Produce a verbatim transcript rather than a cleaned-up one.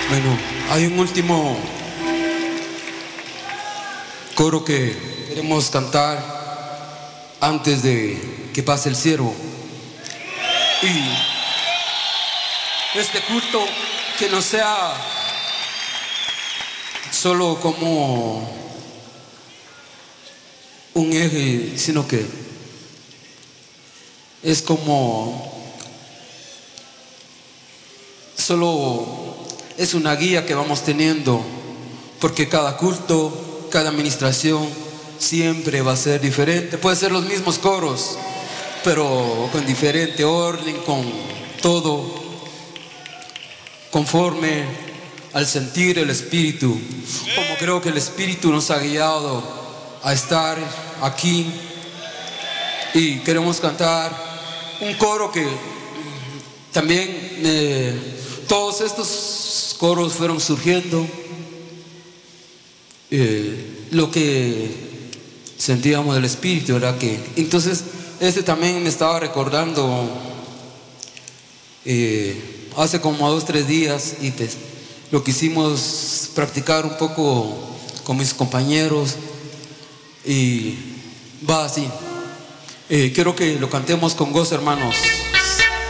Bueno, hay un último coro que queremos cantar antes de que pase el siervo. Y este culto que no sea solo como un eje, sino que es como solo es una guía que vamos teniendo, porque cada culto, cada administración siempre va a ser diferente. Puede ser los mismos coros, pero con diferente orden, con todo conforme al sentir el Espíritu, como creo que el Espíritu nos ha guiado a estar aquí. Y queremos cantar un coro que también eh, todos estos coros fueron surgiendo eh, lo que sentíamos del Espíritu, ¿verdad? Que entonces este también me estaba recordando eh, hace como dos tres días, y pues lo quisimos practicar un poco con mis compañeros y va así. Eh, quiero que lo cantemos con gozo, hermanos.